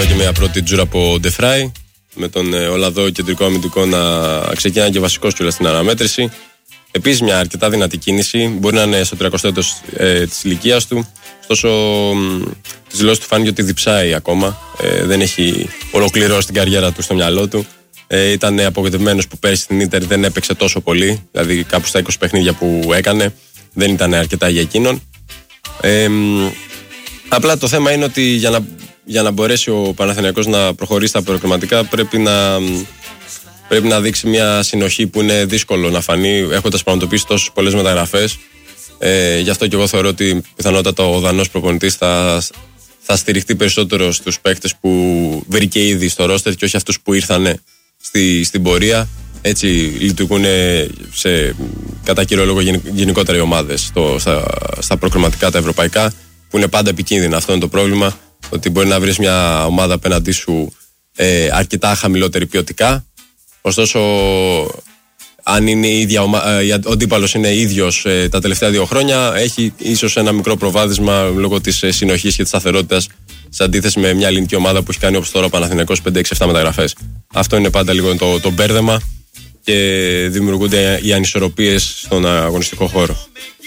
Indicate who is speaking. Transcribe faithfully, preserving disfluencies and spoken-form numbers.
Speaker 1: και μια πρώτη τζούρα από Ντεφράι, με τον ε, Ολλανδό κεντρικό αμυντικό να ξεκινάει και βασικός κιόλας στην αναμέτρηση. Επίσης μια αρκετά δυνατή κίνηση, μπορεί να είναι στο τριακοστό έτος ε, της ηλικίας του. Ωστόσο, τις δηλώσεις του φάνηκε ότι διψάει ακόμα. Ε, δεν έχει ολοκληρώσει την καριέρα του στο μυαλό του. Ε, ήταν απογοητευμένος που πέρυσι στην Ίντερ δεν έπαιξε τόσο πολύ, δηλαδή κάπου στα είκοσι παιχνίδια που έκανε, δεν ήταν αρκετά για εκείνον. Ε, απλά το θέμα είναι ότι για να, για να μπορέσει ο Παναθηναϊκός να προχωρήσει στα προκριματικά πρέπει να, πρέπει να δείξει μια συνοχή που είναι δύσκολο να φανεί, έχοντας πραγματοποιήσει τόσες πολλές μεταγραφές. Ε, γι' αυτό και εγώ θεωρώ ότι πιθανότατα ο Δανός προπονητής θα, θα στηριχτεί περισσότερο στους παίκτες που βρήκε ήδη στο ρόστερ και όχι αυτούς που ήρθαν στη, στην πορεία. Έτσι λειτουργούν σε, κατά κύριο λόγο γενικότερα οι ομάδες στο, στα, στα προκριματικά τα ευρωπαϊκά, που είναι πάντα επικίνδυνα. Αυτό είναι το πρόβλημα, ότι μπορεί να βρεις μια ομάδα απέναντί σου ε, αρκετά χαμηλότερη ποιοτικά, ωστόσο αν είναι η ίδια ομα... ο αντίπαλος είναι ίδιος ε, τα τελευταία δύο χρόνια, έχει ίσως ένα μικρό προβάδισμα λόγω της ε, συνοχής και της σταθερότητας, σε αντίθεση με μια ελληνική ομάδα που έχει κάνει όπως τώρα ο Παναθηναϊκός πέντε έξι επτά μεταγραφές. Αυτό είναι πάντα λίγο το, το μπέρδεμα και δημιουργούνται οι ανισορροπίες στον αγωνιστικό χώρο.